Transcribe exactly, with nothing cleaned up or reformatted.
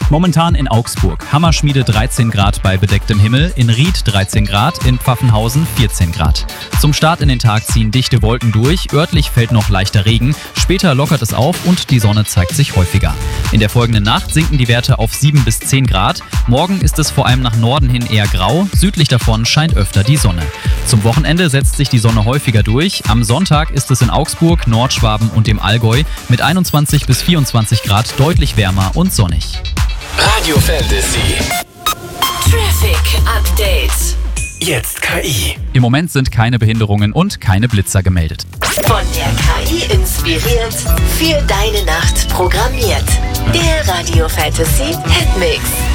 Momentan in Augsburg. Hammerschmiede dreizehn Grad bei bedecktem Himmel, in Ried dreizehn Grad, in Pfaffenhausen vierzehn Grad. Zum Start in den Tag ziehen dichte Wolken durch, örtlich fällt noch leichter Regen, später lockert es auf und die Sonne zeigt sich häufiger. In der folgenden Nacht sinken die Werte auf sieben bis zehn Grad. Morgen ist es vor allem nach Norden hin eher grau, südlich davon scheint öfter die Sonne. Zum Wochenende setzt sich die Sonne häufiger durch. Am Sonntag ist es in Augsburg, Nordschwaben und dem Allgäu mit einundzwanzig bis vierundzwanzig Grad deutlich wärmer und sonnig. Radio Fantasy. Traffic Update. Jetzt K I. Im Moment sind keine Behinderungen und keine Blitzer gemeldet. Von der K I inspiriert, für deine Nacht programmiert. Der Radio Fantasy Hitmix.